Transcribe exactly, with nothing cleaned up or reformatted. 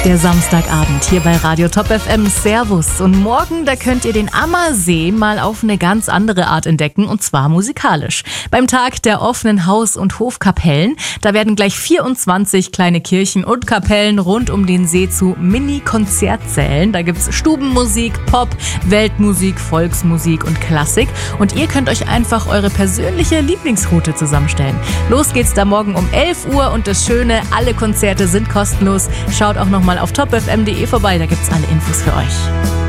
Der Samstagabend hier bei Radio Top F M. Servus. Und morgen, da könnt ihr den Ammersee mal auf eine ganz andere Art entdecken, und zwar musikalisch. Beim Tag der offenen Haus- und Hofkapellen, da werden gleich vierundzwanzig kleine Kirchen und Kapellen rund um den See zu Mini-Konzertsälen. Da gibt's Stubenmusik, Pop, Weltmusik, Volksmusik und Klassik. Und ihr könnt euch einfach eure persönliche Lieblingsroute zusammenstellen. Los geht's da morgen um elf Uhr, und das Schöne, alle Konzerte sind kostenlos. Schaut auch noch mal auf top f m punkt d e vorbei, da gibt's alle Infos für euch.